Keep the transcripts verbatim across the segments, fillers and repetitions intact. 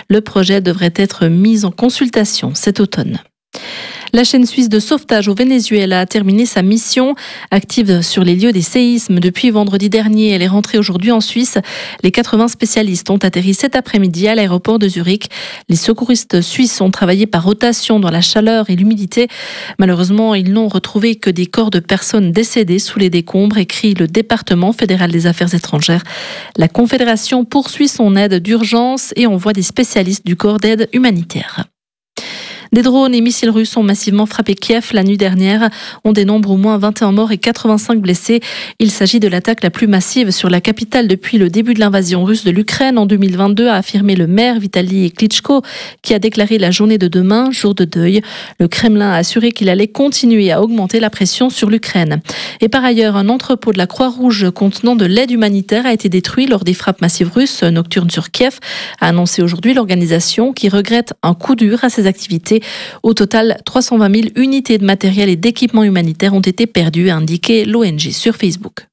Le projet devrait être mis en consultation cet automne. La chaîne suisse de sauvetage au Venezuela a terminé sa mission. Active sur les lieux des séismes depuis vendredi dernier, elle est rentrée aujourd'hui en Suisse. Les quatre-vingts spécialistes ont atterri cet après-midi à l'aéroport de Zurich. Les secouristes suisses ont travaillé par rotation dans la chaleur et l'humidité. Malheureusement, ils n'ont retrouvé que des corps de personnes décédées sous les décombres, écrit le département fédéral des affaires étrangères. La Confédération poursuit son aide d'urgence et envoie des spécialistes du corps d'aide humanitaire. Des drones et missiles russes ont massivement frappé Kiev la nuit dernière. On dénombre au moins vingt et un morts et quatre-vingt-cinq blessés. Il s'agit de l'attaque la plus massive sur la capitale depuis le début de l'invasion russe de l'Ukraine en deux mille vingt-deux, a affirmé le maire Vitaly Klitschko, qui a déclaré la journée de demain, jour de deuil. Le Kremlin a assuré qu'il allait continuer à augmenter la pression sur l'Ukraine. Et par ailleurs, un entrepôt de la Croix-Rouge contenant de l'aide humanitaire a été détruit lors des frappes massives russes nocturnes sur Kiev, a annoncé aujourd'hui l'organisation qui regrette un coup dur à ses activités. Au total, trois cent vingt mille unités de matériel et d'équipements humanitaires ont été perdues, a indiqué l'O N G sur Facebook.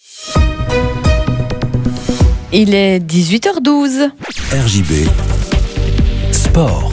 Il est dix-huit heures douze. R J B Sport.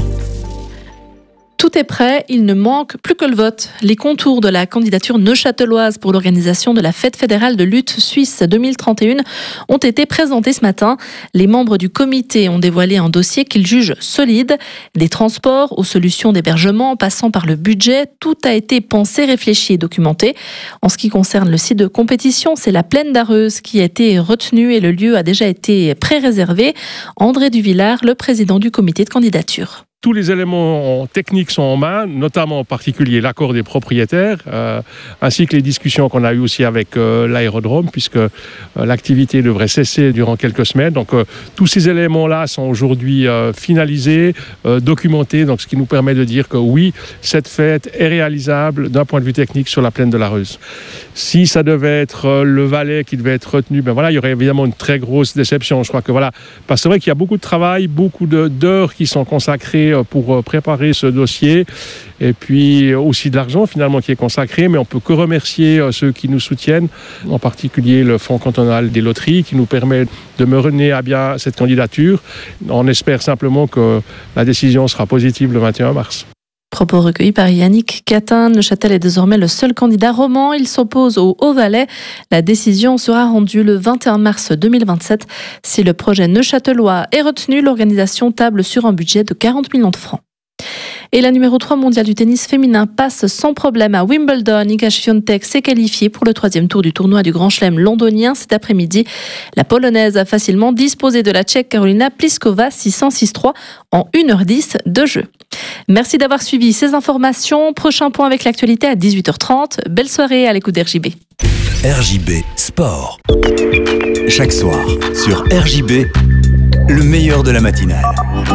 Tout est prêt, il ne manque plus que le vote. Les contours de la candidature neuchâteloise pour l'organisation de la Fête fédérale de lutte suisse deux mille trente et un ont été présentés ce matin. Les membres du comité ont dévoilé un dossier qu'ils jugent solide. Des transports aux solutions d'hébergement, en passant par le budget, tout a été pensé, réfléchi et documenté. En ce qui concerne le site de compétition, c'est la Plaine d'Arreuse qui a été retenue et le lieu a déjà été pré-réservé. André Duvillard, le président du comité de candidature. Tous les éléments techniques sont en main, notamment en particulier l'accord des propriétaires, euh, ainsi que les discussions qu'on a eues aussi avec euh, l'aérodrome, puisque euh, l'activité devrait cesser durant quelques semaines. Donc euh, tous ces éléments-là sont aujourd'hui euh, finalisés, euh, documentés, donc ce qui nous permet de dire que oui, cette fête est réalisable d'un point de vue technique sur la plaine de l'Arreuse. Si ça devait être euh, le Valais qui devait être retenu, ben voilà, il y aurait évidemment une très grosse déception. Je crois que voilà, parce que c'est vrai qu'il y a beaucoup de travail, beaucoup de, d'heures qui sont consacrées pour préparer ce dossier, et puis aussi de l'argent finalement qui est consacré, mais on peut que remercier ceux qui nous soutiennent, en particulier le Fonds cantonal des loteries qui nous permet de mener à bien cette candidature. On espère simplement que la décision sera positive le vingt et un mars. Propos recueillis par Yannick Catin. Neuchâtel est désormais le seul candidat roman. Il s'oppose au Haut-Valais. La décision sera rendue le vingt et un mars deux mille vingt-sept. Si le projet neuchâtelois est retenu, l'organisation table sur un budget de quarante millions de francs. Et la numéro trois mondiale du tennis féminin passe sans problème à Wimbledon. Iga Świątek s'est qualifiée pour le troisième tour du tournoi du Grand Chelem londonien cet après-midi. La Polonaise a facilement disposé de la Tchèque Karolina Pliskova six cents six trois en une heure dix de jeu. Merci d'avoir suivi ces informations. Prochain point avec l'actualité à dix-huit heures trente. Belle soirée à l'écoute d'R J B. R J B Sport. Chaque soir sur R J B, le meilleur de la matinale.